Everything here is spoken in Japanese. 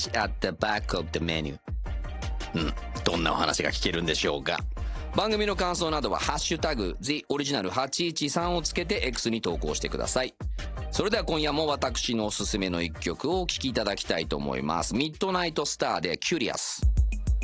message at the back of the menu。どんなお話が聞けるんでしょうか。番組の感想などはハッシュタグ The Original 813をつけて X に投稿してください。それでは今夜も私のおすすめの一曲をお聴きいただきたいと思います。ミッドナイトスターでキュリアス。